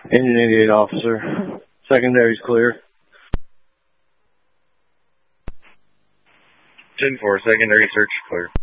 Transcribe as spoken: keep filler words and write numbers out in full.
Engine eighty-eight officer. Secondary's clear. ten four, secondary search clear.